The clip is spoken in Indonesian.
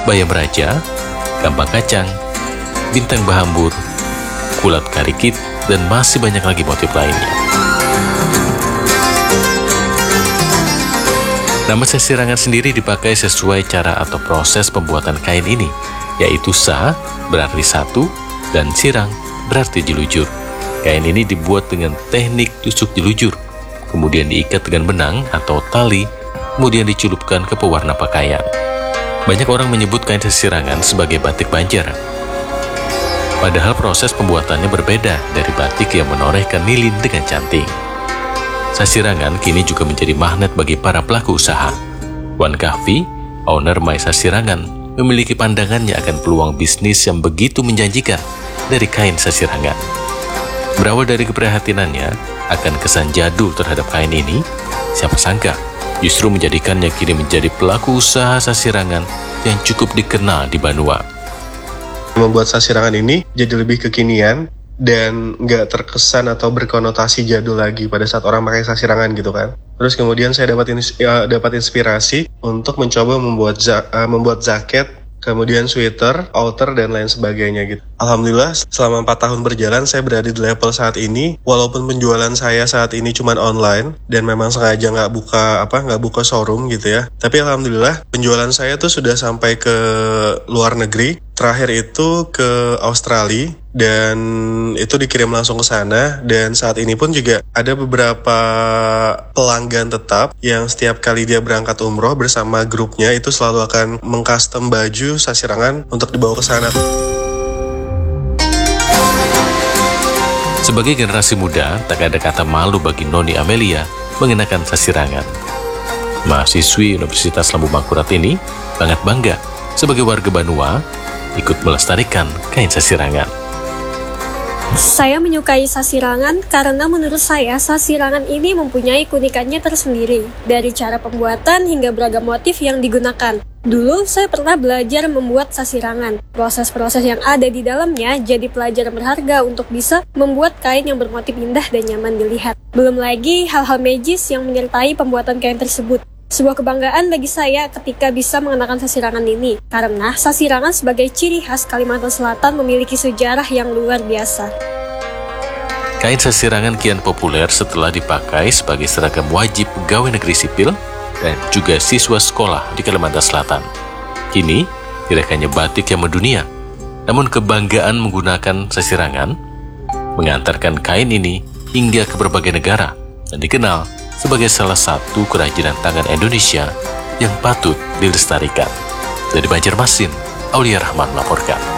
bayam raja, kambang kacang, bintang bahambur, kulat karikit, dan masih banyak lagi motif lainnya. Nama sasirangan sendiri dipakai sesuai cara atau proses pembuatan kain ini, yaitu sa berarti satu dan sirang berarti jelujur. Kain ini dibuat dengan teknik tusuk jelujur, kemudian diikat dengan benang atau tali, kemudian dicelupkan ke pewarna pakaian. Banyak orang menyebut kain sasirangan sebagai batik Banjar. Padahal proses pembuatannya berbeda dari batik yang menorehkan lilin dengan cantik. Sasirangan kini juga menjadi magnet bagi para pelaku usaha. Wan Kahfi, owner My Sasirangan, memiliki pandangannya akan peluang bisnis yang begitu menjanjikan dari kain sasirangan. Berawal dari keprihatinannya akan kesan jadul terhadap kain ini, siapa sangka justru menjadikannya kini menjadi pelaku usaha sasirangan yang cukup dikenal di Banua. Membuat sasirangan ini jadi lebih kekinian dan nggak terkesan atau berkonotasi jadul lagi pada saat orang pakai sasirangan gitu kan. Terus kemudian saya dapat inspirasi untuk mencoba membuat jaket, kemudian sweater, outer, dan lain sebagainya gitu. Alhamdulillah selama 4 tahun berjalan saya berada di level saat ini. Walaupun penjualan saya saat ini cuma online dan memang sengaja nggak buka showroom gitu ya. Tapi alhamdulillah penjualan saya tuh sudah sampai ke luar negeri. Terakhir itu ke Australia dan itu dikirim langsung ke sana. Dan saat ini pun juga ada beberapa pelanggan tetap yang setiap kali dia berangkat umroh bersama grupnya itu selalu akan mengcustom baju sasirangan untuk dibawa ke sana. Sebagai generasi muda, tak ada kata malu bagi Noni Amelia mengenakan sasirangan. Mahasiswi Universitas Lambung Mangkurat ini sangat bangga sebagai warga Banua ikut melestarikan kain sasirangan. Saya menyukai sasirangan karena menurut saya sasirangan ini mempunyai keunikannya tersendiri, dari cara pembuatan hingga beragam motif yang digunakan. Dulu saya pernah belajar membuat sasirangan. Proses-proses yang ada di dalamnya jadi pelajaran berharga untuk bisa membuat kain yang bermotif indah dan nyaman dilihat. Belum lagi hal-hal magis yang menyertai pembuatan kain tersebut. Sebuah kebanggaan bagi saya ketika bisa mengenakan sasirangan ini, karena sasirangan sebagai ciri khas Kalimantan Selatan memiliki sejarah yang luar biasa. Kain sasirangan kian populer setelah dipakai sebagai seragam wajib pegawai negeri sipil dan juga siswa sekolah di Kalimantan Selatan. Kini, tidak hanya batik yang mendunia, namun kebanggaan menggunakan sasirangan mengantarkan kain ini hingga ke berbagai negara dan dikenal sebagai salah satu kerajinan tangan Indonesia yang patut dilestarikan. Dari Banjarmasin, Aulia Rahman melaporkan.